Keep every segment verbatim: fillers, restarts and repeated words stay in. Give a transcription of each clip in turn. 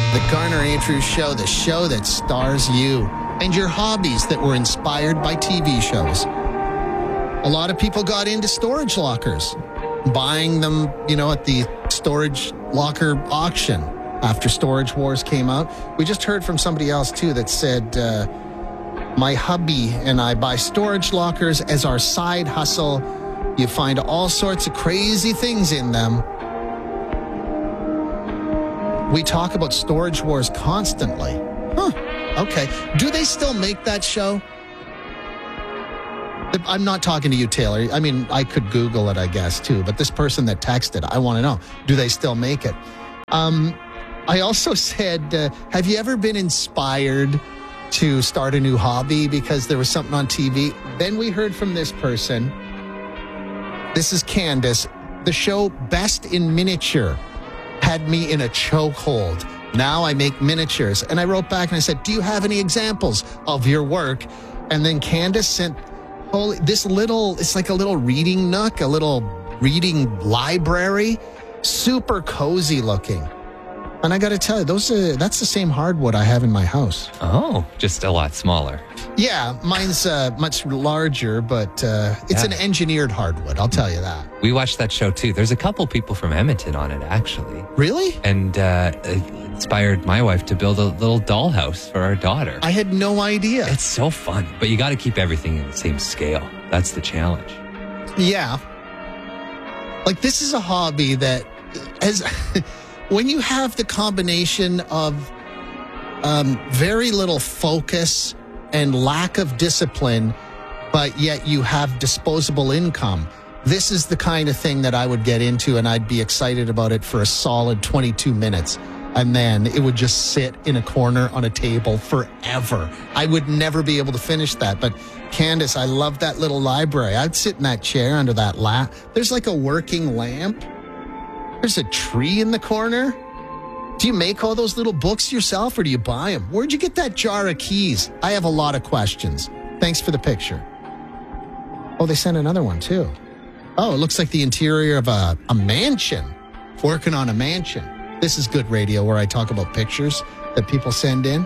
The Garner Andrews Show, the show that stars you and your hobbies that were inspired by T V shows. A lot of people got into storage lockers, buying them, you know, at the storage locker auction after Storage Wars came out. We just heard from somebody else, too, that said, uh, my hubby and I buy storage lockers as our side hustle. You find all sorts of crazy things in them. We talk about Storage Wars constantly. Huh. Okay. Do they still make that show? I'm not talking to you, Taylor. I mean, I could Google it, I guess, too. But this person that texted, I want to know, do they still make it? Um, I also said, uh, have you ever been inspired to start a new hobby because there was something on T V? Then we heard from this person. This is Candace. The show Best in Miniature had me in a chokehold. Now I make miniatures. And I wrote back and I said, do you have any examples of your work? And then Candace sent holy, this little, it's like a little reading nook, a little reading library, super cozy looking. And I got to tell you, those are, that's the same hardwood I have in my house. Oh, just a lot smaller. Yeah, mine's uh, much larger, but uh, it's yeah. an engineered hardwood, I'll tell you that. We watched that show, too. There's a couple people from Edmonton on it, actually. Really? And uh, it inspired my wife to build a little dollhouse for our daughter. I had no idea. It's so fun, but you got to keep everything in the same scale. That's the challenge. Yeah. Like, this is a hobby that has... When you have the combination of um, very little focus and lack of discipline, but yet you have disposable income, this is the kind of thing that I would get into, and I'd be excited about it for a solid twenty-two minutes. And then it would just sit in a corner on a table forever. I would never be able to finish that. But Candace, I love that little library. I'd sit in that chair under that lamp. There's like a working lamp. There's a tree in the corner. Do you make all those little books yourself or do you buy them? Where'd you get that jar of keys? I have a lot of questions. Thanks for the picture. Oh, they sent another one too. Oh, it looks like the interior of a, a mansion. Working on a mansion. This is good radio where I talk about pictures that people send in.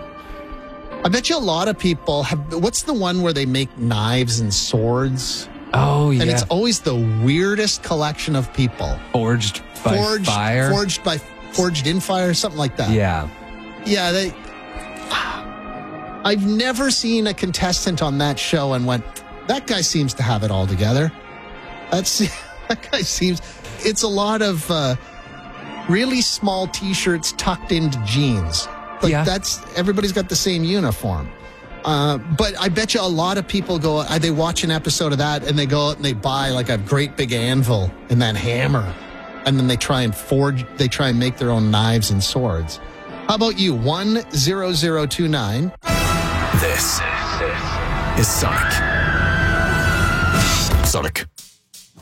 I bet you a lot of people have... What's the one where they make knives and swords? Oh, yeah. And it's always the weirdest collection of people. Forged by forged, fire? Forged by... Forged in fire, something like that. Yeah. Yeah, they... I've never seen a contestant on that show and went, that guy seems to have it all together. That's... That guy seems... It's a lot of uh, really small T-shirts tucked into jeans. Like, yeah. that's... Everybody's got the same uniform. Uh, but I bet you a lot of people go, uh, they watch an episode of that and they go out and they buy like a great big anvil and that hammer. And then they try and forge, they try and make their own knives and swords. How about you? one zero zero two nine. This is Sonic. Sonic.